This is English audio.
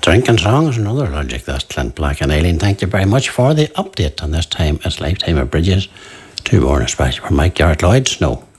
Drinking Song is another Logic. That's Clint Black and Aileen. Thank you very much for the update on this time. It's Lifetime of Bridges. Two more, especially for Mike Garrett Lloyd. Snow.